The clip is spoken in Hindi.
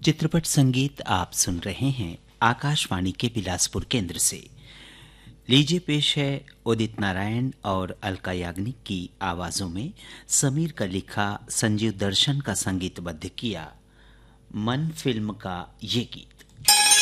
चित्रपट संगीत आप सुन रहे हैं आकाशवाणी के बिलासपुर केंद्र से। लीजिए पेश है उदित नारायण और अलका याग्निक की आवाजों में समीर का लिखा, संजीव दर्शन का संगीतबद्ध किया मन फिल्म का ये गीत।